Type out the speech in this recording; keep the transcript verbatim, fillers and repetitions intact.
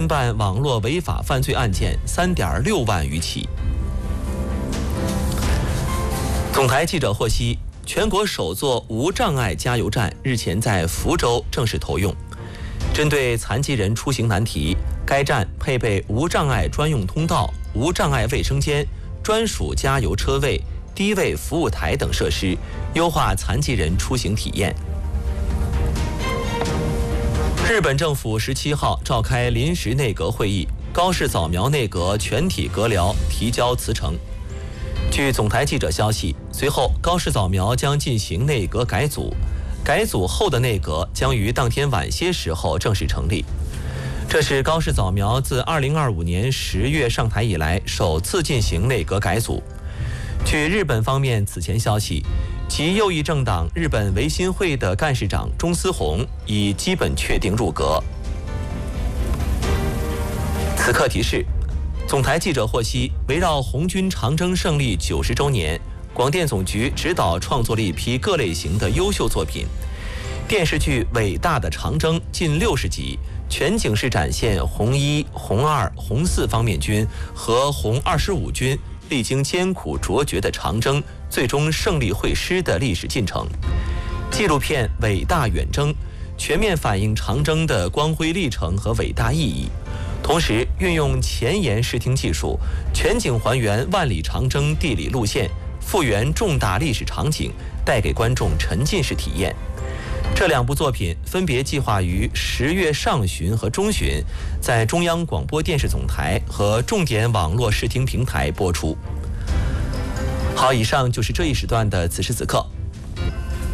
办网络违法犯罪案件三点六万余起。总台记者获悉，全国首座无障碍加油站日前在福州正式投用。针对残疾人出行难题，该站配备无障碍专用通道、无障碍卫生间、专属加油车位、低位服务台等设施，优化残疾人出行体验。日本政府十七号召开临时内阁会议，高市早苗内阁全体阁僚提交辞呈。据总台记者消息，随后高市早苗将进行内阁改组，改组后的内阁将于当天晚些时候正式成立。这是高市早苗自二零二五年十月上台以来首次进行内阁改组。据日本方面此前消息，其右翼政党日本维新会的干事长中司宏已基本确定入阁。此刻提示，总台记者获悉，围绕红军长征胜利九十周年，广电总局指导创作了一批各类型的优秀作品。电视剧《伟大的长征》近六十集，全景式展现红一、红二、红四方面军和红二十五军历经艰苦卓绝的长征，最终胜利会师的历史进程。纪录片《伟大远征》全面反映长征的光辉历程和伟大意义，同时运用前沿视听技术，全景还原万里长征地理路线，复原重大历史场景，带给观众沉浸式体验。这两部作品分别计划于十月上旬和中旬在中央广播电视总台和重点网络视听平台播出。好，以上就是这一时段的此时此刻。